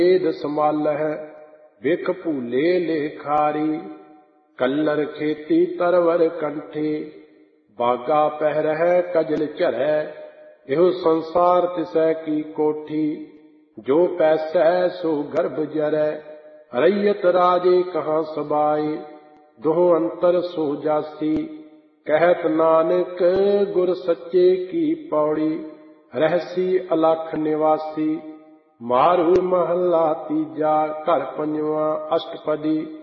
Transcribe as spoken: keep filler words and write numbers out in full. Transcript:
ਵੇਦ ਸੰਭਾਲਹਿ ਵਿਖ ਭੂਲੇ ਲੇਖਾਰੀ। Colour ਖੇਤੀ ਤਰਵਰ ਕੰਠੇ ਬਾਗਾ ਪਹਿਰਹਿ ਕਜਲ ਝਰੈ। ਇਹੋ ਸੰਸਾਰ ਤਿਸੈ ਕੀ ਕੋਠੀ ਜੋ ਪੈਸੈ ਸੋ ਗਰਭ ਜਰੈ। ਰਈਅਤ ਰਾਜੇ ਕਹਾਂ ਸਬਾਏ ਦੋਹ ਅੰਤਰ ਸੋ ਜਾਸੀ। ਕਹਿਤ ਨਾਨਕ ਗੁਰ ਸੱਚੇ ਕੀ ਪੌੜੀ ਰਹਿਸੀ ਅਲਖ ਨਿਵਾਸੀ। ਮਾਰੂ ਮਹੱਲਾ ਤੀਜਾ ਘਰ ਪੰਜਵਾਂ ਅਸ਼ਟਪਦੀ।